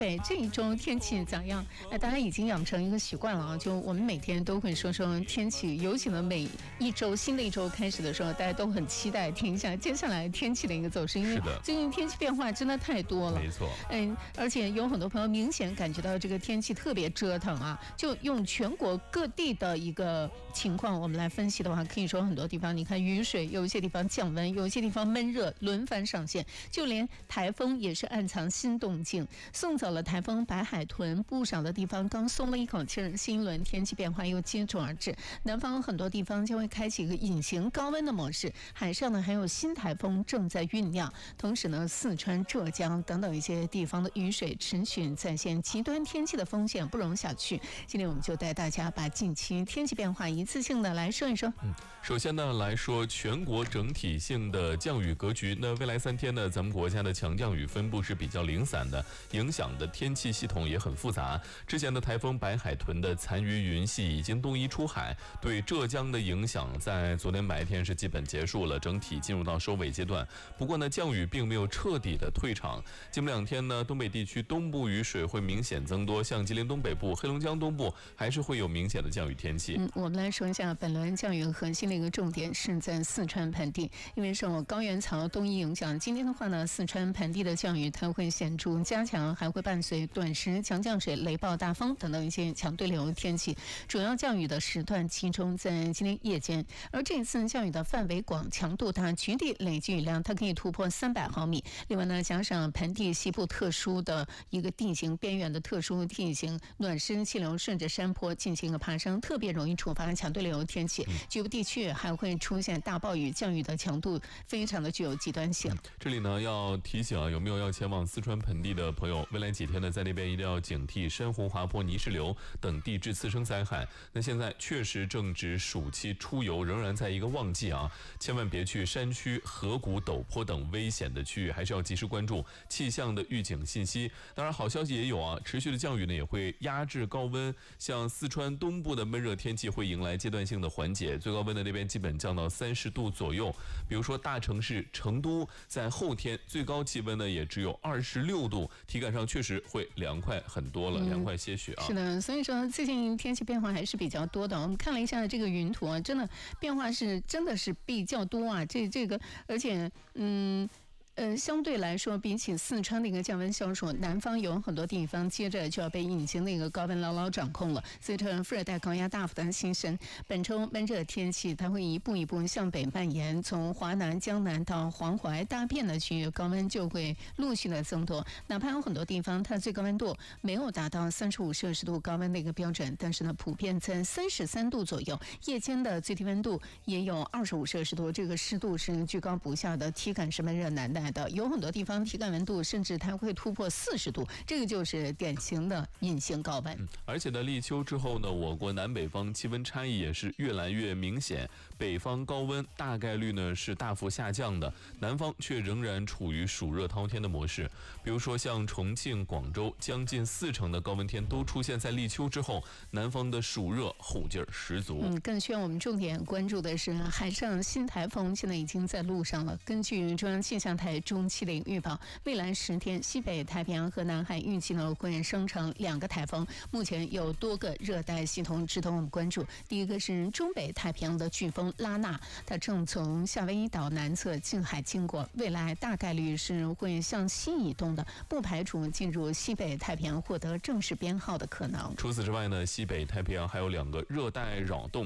对，这一周天气咋样？大家已经养成一个习惯了啊，就我们每天都会说说天气，尤其呢每一周新的一周开始的时候，大家都很期待听一下接下来天气的一个走势，因为最近天气变化真的太多了。 没错， 而且有很多朋友明显感觉到这个天气特别折腾啊。就用全国各地的一个情况，我们来分析的话，可以说很多地方，你看雨水，有一些地方降温，有一些地方闷热，轮番上线，就连台风也是暗藏新动静，送走了台风白海豚，不少的地方刚松了一口气儿，新一轮天气变化又接踵而至。南方很多地方将会开启一个隐形高温的模式，海上呢还有新台风正在酝酿。同时呢，四川、浙江等等一些地方的雨水持续再现，极端天气的风险不容小觑。今天我们就带大家把近期天气变化一次性的来说一说。 首先呢来说全国整体性的降雨格局。那未来3天呢，咱们国家的强降雨分布是比较零散的，影响的天气系统也很复杂。之前的台风白海豚的残余云系已经东移出海，对浙江的影响在昨天白天是基本结束了，整体进入到收尾阶段。不过呢，降雨并没有彻底的退场。今明2天呢，东北地区东部雨水会明显增多，像吉林东北部、黑龙江东部还是会有明显的降雨天气。 我们来说一下本轮降雨核心的一个重点是在四川盆地，因为受高原槽东移影响，今天的话呢，四川盆地的降雨它会显著加强，还会伴随短时强降水、雷暴大风等等一些强对流天气。主要降雨的时段集中在今天夜间，而这次降雨的范围广、强度大，局地累计雨量它可以突破300毫米。另外呢，加上盆地西部特殊的一个地形边缘的特殊地形，暖湿气流顺着山坡进行一个爬升，特别容易触发强对流天气。局部地区还会出现大暴雨，降雨的强度非常的具有极端性。 这里呢要提醒有没有要前往四川盆地的朋友，未来几天呢在那边一定要警惕山洪、滑坡、泥石流等地质次生灾害。那现在确实正值暑期出游，仍然在一个旺季啊，千万别去山区、河谷、陡坡等危险的区域，还是要及时关注气象的预警信息。当然好消息也有啊，持续的降雨呢也会压制高温，像四川东部的闷热天气会迎来阶段性的缓解，最高温的那边基本降到30度左右。比如说大城市成都在后天最高气温呢也只有26度，体感上确实会凉快很多了，凉快些许啊。 是的，所以说最近天气变化还是比较多的。我们看了一下这个云图啊，真的变化真的是比较多啊。这个而且相对来说，比起四川的一个降温消除，南方有很多地方接着就要被隐形的一个高温牢牢掌控了。随着副热带高压大幅的新生，本周闷热天气它会一步一步向北蔓延，从华南、江南到黄淮大片的区域，高温就会陆续的增多。哪怕有很多地方它最高温度没有达到35摄氏度高温的一个标准，但是呢，普遍在33度左右，夜间的最低温度也有25摄氏度，这个湿度是居高不下的，体感是闷热难耐的。有很多地方体感温度甚至它会突破40度，这个就是典型的隐形高温。 而且呢，立秋之后呢，我国南北方气温差异也是越来越明显，北方高温大概率呢是大幅下降的，南方却仍然处于暑热滔天的模式。比如说像重庆、广州，将近40%的高温天都出现在立秋之后，南方的暑热后劲儿十足。 更需要我们重点关注的是海上新台风现在已经在路上了。根据中央气象台中期的预报，未来10天西北太平洋和南海预计呢会生成2个台风，目前有多个热带系统值得我们关注。第一个是中北太平洋的飓风拉纳，它正从夏威夷岛南侧近海经过，未来大概率是会向西移动的，不排除进入西北太平洋获得正式编号的可能。 除此之外呢，西北太平洋还有2个热带扰动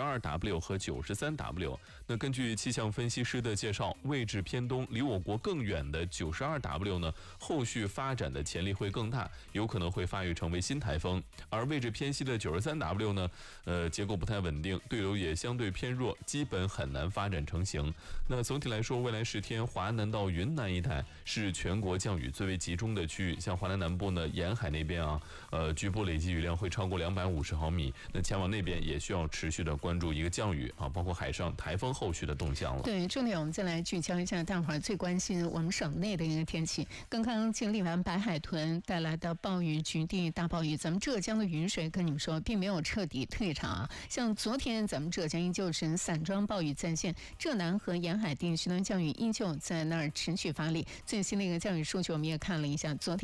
92W 和 93W。 那根据气象分析师的介绍，位置偏东离我国更远的 92W 呢，后续发展的潜力会更大，有可能会发育成为新台风。而位置偏西的 93W 呢，结构不太稳定，对流也相对偏弱，基本很难发展成型。那总体来说，未来10天华南到云南一带是全国降雨最为集中的区域，像华南南部呢，沿海那边啊，局部累计雨量会超过250毫米。那前往那边也需要持续的关注一个降雨啊，包括海上台风后续的动向了。 对，重点我们再来聚焦一下大伙儿最关心我们省内的一个天气。刚刚经历完白海豚带来的暴雨、局地大暴雨，咱们浙江的雨水跟你们说并没有彻底退场啊。像昨天咱们浙江依旧是散装暴雨再现，浙南和沿海地区的降雨依旧在那儿持续发力。最新的一个降雨数据我们也看了一下，昨天